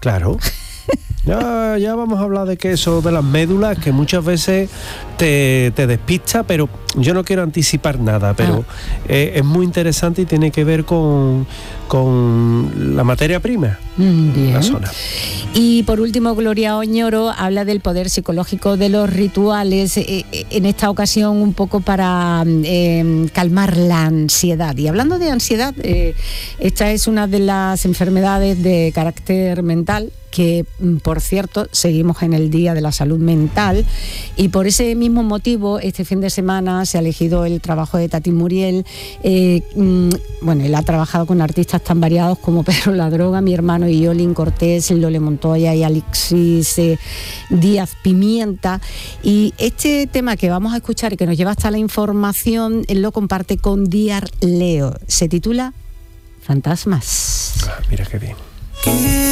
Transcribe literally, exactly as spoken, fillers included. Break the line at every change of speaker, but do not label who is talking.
Claro. Ya, ya vamos a hablar de queso de las médulas, que muchas veces te, te despista, pero yo no quiero anticipar nada, pero ah. eh, es muy interesante y tiene que ver con, con la materia prima.
Bien.
La zona.
Y por último, Gloria Oñoro habla del poder psicológico de los rituales, eh, en esta ocasión un poco para eh, calmar la ansiedad. Y hablando de ansiedad, eh, esta es una de las enfermedades de carácter mental que, por cierto, seguimos en el Día de la Salud Mental, y por ese mismo motivo este fin de semana se ha elegido el trabajo de Tati Muriel. Eh, bueno, él ha trabajado con artistas tan variados como Pedro La Droga, Mi Hermano y Yolín Cortés, Lole Montoya y Alexis eh, Díaz Pimienta, y este tema que vamos a escuchar y que nos lleva hasta la información, él lo comparte con Diar Leo. Se titula Fantasmas.
Ah, mira qué bien.